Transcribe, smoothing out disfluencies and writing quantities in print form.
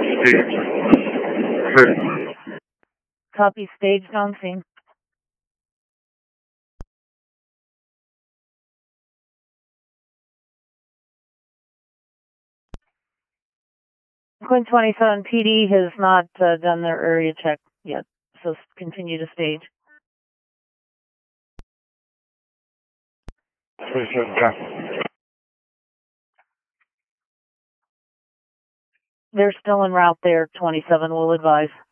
Stage. Copy, staged on scene. Quinn 27 PD has not done their area check yet, so continue to stage. 27. They're still en route there, 27, we'll advise.